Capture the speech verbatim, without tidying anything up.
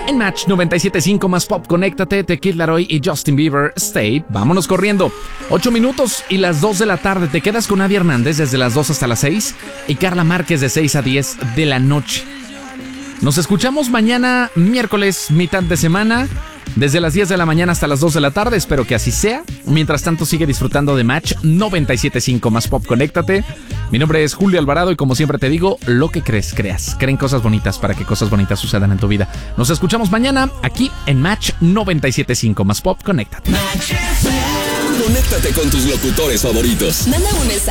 En Match noventa y siete punto cinco más Pop, conéctate, The Kid Laroi y Justin Bieber, Stay. Vámonos corriendo. ocho minutos y las dos de la tarde. Te quedas con Adi Hernández desde las dos hasta las seis y Carla Márquez de seis a diez de la noche. Nos escuchamos mañana, miércoles, mitad de semana, desde las diez de la mañana hasta las dos de la tarde. Espero que así sea. Mientras tanto, sigue disfrutando de Match noventa y siete punto cinco más Pop, conéctate. Mi nombre es Julio Alvarado y como siempre te digo, lo que crees, creas. Creen cosas bonitas para que cosas bonitas sucedan en tu vida. Nos escuchamos mañana aquí en Match noventa y siete punto cinco más Pop, conéctate. Conéctate con tus locutores favoritos. Manda un mensaje